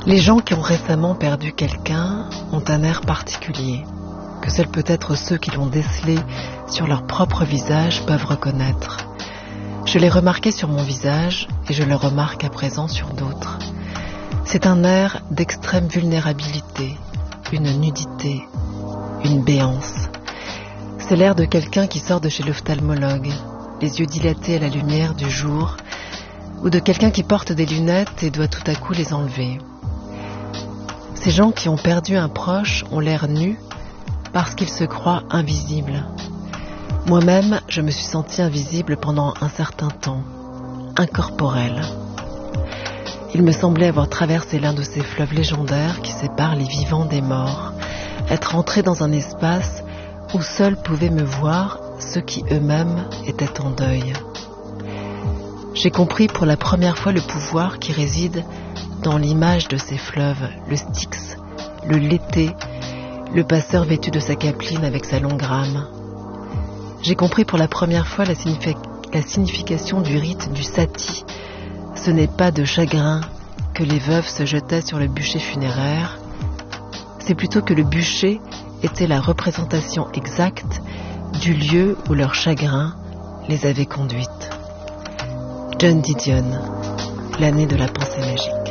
Les gens qui ont récemment perdu quelqu'un ont un air particulier, que seuls peut-être ceux qui l'ont décelé sur leur propre visage peuvent reconnaître. Je l'ai remarqué sur mon visage et je le remarque à présent sur d'autres. C'est un air d'extrême vulnérabilité, une nudité, une béance. C'est l'air de quelqu'un qui sort de chez l'ophtalmologue, les yeux dilatés à la lumière du jour, ou de quelqu'un qui porte des lunettes et doit tout à coup les enlever. Ces gens qui ont perdu un proche ont l'air nus parce qu'ils se croient invisibles. Moi-même, je me suis sentie invisible pendant un certain temps, incorporelle. Il me semblait avoir traversé l'un de ces fleuves légendaires qui séparent les vivants des morts, être entré dans un espace où seuls pouvaient me voir ceux qui eux-mêmes étaient en deuil. J'ai compris pour la première fois le pouvoir qui réside dans l'image de ces fleuves, le Styx, le Lété, le passeur vêtu de sa capeline avec sa longue rame. J'ai compris pour la première fois la signification du rite du sati. Ce n'est pas de chagrin que les veuves se jetaient sur le bûcher funéraire, c'est plutôt que le bûcher était la représentation exacte du lieu où leur chagrin les avait conduites. John Didion, l'année de la pensée magique.